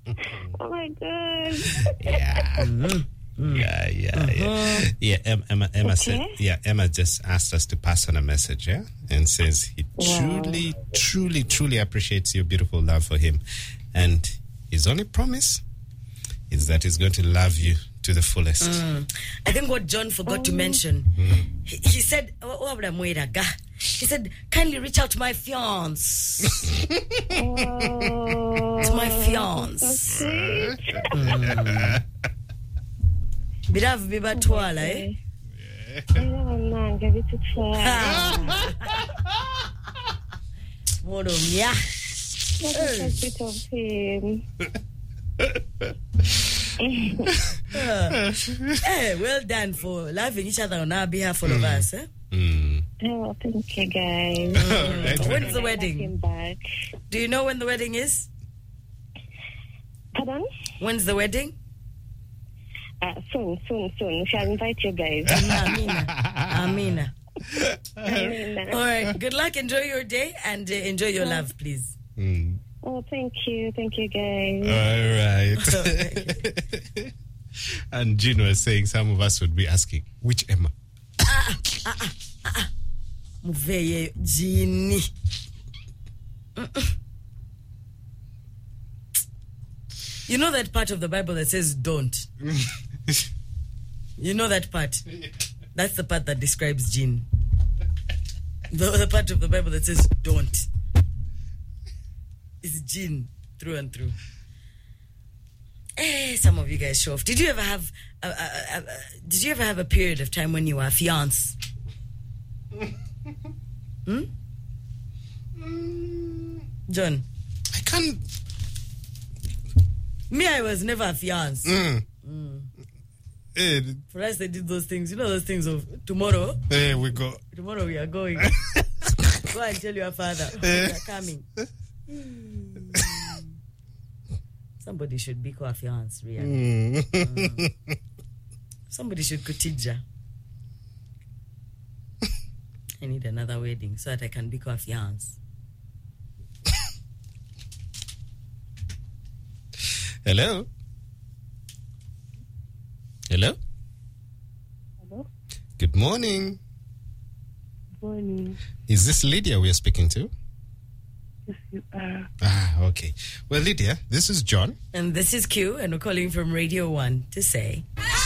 Oh my God. Yeah. Yeah, Emma said, Emma just asked us to pass on a message, and says he truly appreciates your beautiful love for him. And his only promise is that he's going to love you to the fullest. I think what John forgot to mention, he said, he said, kindly reach out to my fiance. To my fiance. Biravu bibatwala, eh? Moromya. That's a bit of him. Hey, well done for loving each other on our behalf, all of us, eh? Oh, thank you, guys. When's the wedding? Back. Do you know when the wedding is? Pardon? When's the wedding? Soon. We shall invite you guys. Amina. All right. Good luck. Enjoy your day and enjoy your love, please. Oh, thank you. Thank you, guys. All right. And Jean was saying some of us would be asking, which Emma? Muveye Jeannie. You know that part of the Bible that says don't? You know that part? That's the part that describes Jean. The part of the Bible that says don't. It's Jean through and through. Some of you guys show off. Did you ever have a period of time when you were a fiance? John? I can't. Me, I was never a fiance. For us, they did those things. You know those things of tomorrow? We go. Tomorrow we are going. Go and tell your father we are coming. Somebody should be a fiance, really. Somebody should kutija. I need another wedding so that I can be a fiance. Hello? Hello? Good morning. Good morning. Is this Lydia we are speaking to? Yes, you are. Okay. Well, Lydia, this is John. And this is Q, and we're calling from Radio 1 to say...